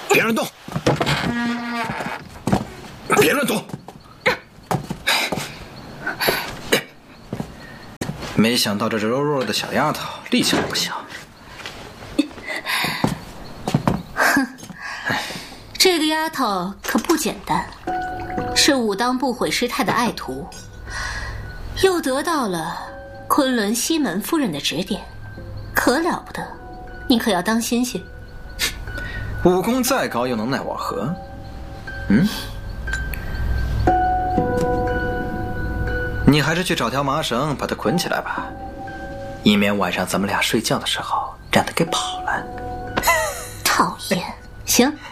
别乱动，别乱动！ 没想到这柔弱的小丫头力气还不小。 哼，这个丫头可不简单，是武当不悔师太的爱徒，又得到了昆仑西门夫人的指点，可了不得，你可要当心些。 武功再高又能奈我何？你还是去找条麻绳把她捆起来吧，以免晚上咱们俩睡觉的时候让她给跑了。 讨厌，行。